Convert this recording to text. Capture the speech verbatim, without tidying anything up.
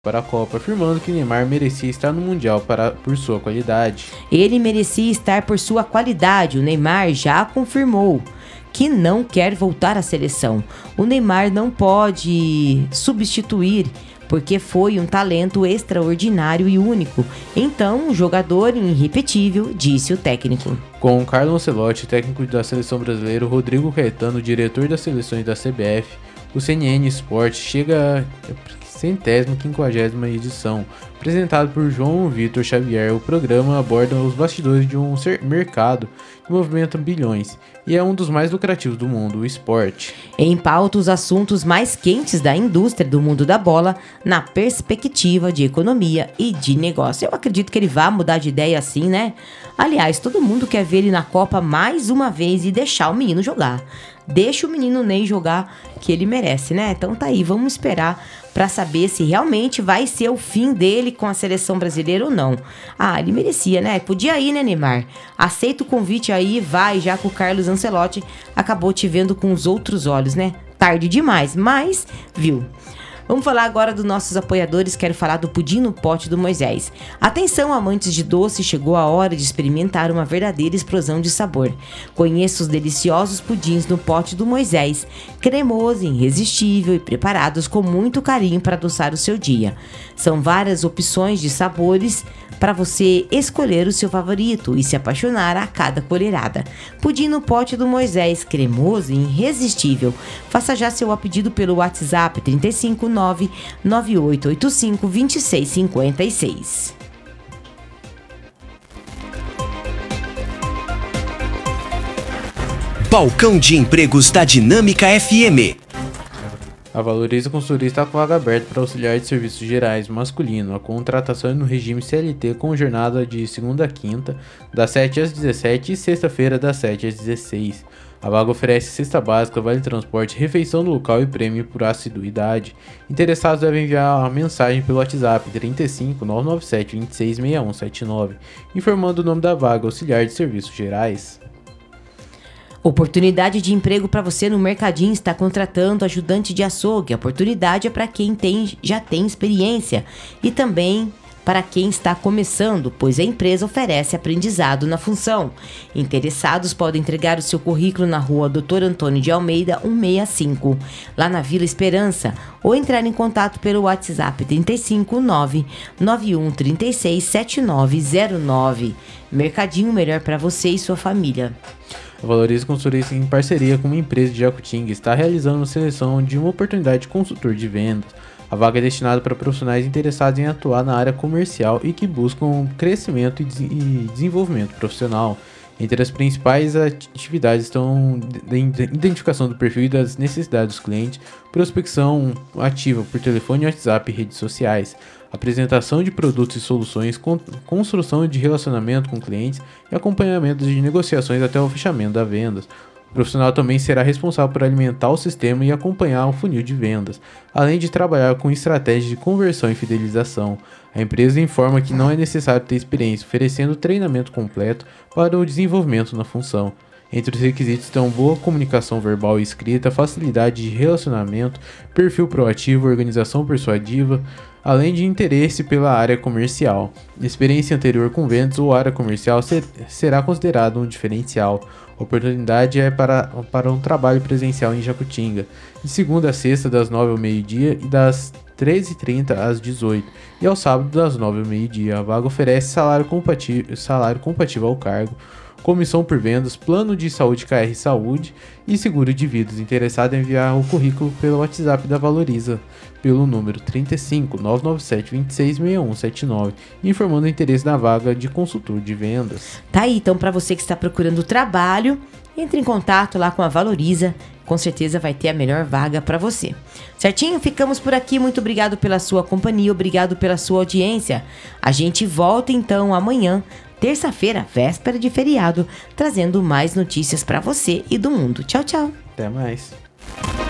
para a Copa, afirmando que Neymar merecia estar no Mundial para, por sua qualidade. Ele merecia estar por sua qualidade. O Neymar já confirmou que não quer voltar à seleção. O Neymar não pode substituir, porque foi um talento extraordinário e único. Então, um jogador irrepetível, disse o técnico. Com Carlo Ancelotti, técnico da seleção brasileira, Rodrigo Caetano, diretor das seleções da C B F, o C N N Sport chega à centésima quinquagésima edição. Apresentado por João Vitor Xavier, o programa aborda os bastidores de um mercado que movimenta bilhões e é um dos mais lucrativos do mundo, o esporte. Em pauta, os assuntos mais quentes da indústria do mundo da bola na perspectiva de economia e de negócio. Eu acredito que ele vai mudar de ideia assim, né? Aliás, todo mundo quer ver ele na Copa mais uma vez e deixar o menino jogar. Deixa o menino Ney jogar, que ele merece, né? Então tá aí, vamos esperar para saber se realmente vai ser o fim dele com a seleção brasileira ou não. Ah, ele merecia, né? Podia ir, né, Neymar? Aceita o convite aí, vai, já que o Carlos Ancelotti acabou te vendo com os outros olhos, né? Tarde demais, mas viu. Vamos falar agora dos nossos apoiadores. Quero falar do pudim no pote do Moisés. Atenção, amantes de doce, chegou a hora de experimentar uma verdadeira explosão de sabor. Conheça os deliciosos pudins no pote do Moisés, cremoso, irresistível e preparados com muito carinho para adoçar o seu dia. São várias opções de sabores para você escolher o seu favorito e se apaixonar a cada colherada. Pudim no pote do Moisés, cremoso e irresistível. Faça já seu pedido pelo WhatsApp trinta e cinco nove nove oito oito cinco dois seis cinco seis. Balcão de Empregos da Dinâmica F M. A Valoriza Consultoria está com vaga aberta para auxiliar de serviços gerais masculino. A contratação é no regime C L T com jornada de segunda a quinta, das sete às dezessete e sexta-feira das sete às dezesseis. A vaga oferece cesta básica, vale transporte, refeição no local e prêmio por assiduidade. Interessados devem enviar a mensagem pelo WhatsApp trinta e cinco nove nove sete dois seis seis um sete nove, informando o nome da vaga, auxiliar de serviços gerais. Oportunidade de emprego para você no Mercadinho, está contratando ajudante de açougue. A oportunidade é para quem tem, já tem experiência e também para quem está começando, pois a empresa oferece aprendizado na função. Interessados podem entregar o seu currículo na rua doutor Antônio de Almeida cento e sessenta e cinco, lá na Vila Esperança, ou entrar em contato pelo WhatsApp trinta e cinco nove nove um três seis sete nove zero nove. Mercadinho, melhor para você e sua família. A Valoriza Consultoria, em parceria com uma empresa de Jacutinga, está realizando a seleção de uma oportunidade de consultor de vendas. A vaga é destinada para profissionais interessados em atuar na área comercial e que buscam crescimento e desenvolvimento profissional. Entre as principais atividades estão a identificação do perfil e das necessidades dos clientes, prospecção ativa por telefone, WhatsApp e redes sociais, apresentação de produtos e soluções, construção de relacionamento com clientes e acompanhamento de negociações até o fechamento da vendas. O profissional também será responsável por alimentar o sistema e acompanhar o funil de vendas, além de trabalhar com estratégias de conversão e fidelização. A empresa informa que não é necessário ter experiência, oferecendo treinamento completo para o desenvolvimento na função. Entre os requisitos estão boa comunicação verbal e escrita, facilidade de relacionamento, perfil proativo, organização persuasiva, além de interesse pela área comercial. Experiência anterior com vendas ou área comercial ser, será considerado um diferencial. A oportunidade é para, para um trabalho presencial em Jacutinga, de segunda a sexta das nove ao meio-dia e das treze e trinta às dezoito, e ao sábado das nove ao meio-dia. A vaga oferece salário compatível, salário compatível ao cargo, comissão por vendas, plano de saúde K R Saúde e seguro de vidas. Interessado em enviar o currículo pelo WhatsApp da Valoriza, pelo número trinta e cinco nove nove sete dois seis seis um sete nove, informando o interesse na vaga de consultor de vendas. Tá aí, então, para você que está procurando trabalho, entre em contato lá com a Valoriza, com certeza vai ter a melhor vaga para você. Certinho? Ficamos por aqui, muito obrigado pela sua companhia, obrigado pela sua audiência. A gente volta então amanhã, terça-feira, véspera de feriado, trazendo mais notícias para você e do mundo. Tchau, tchau. Até mais.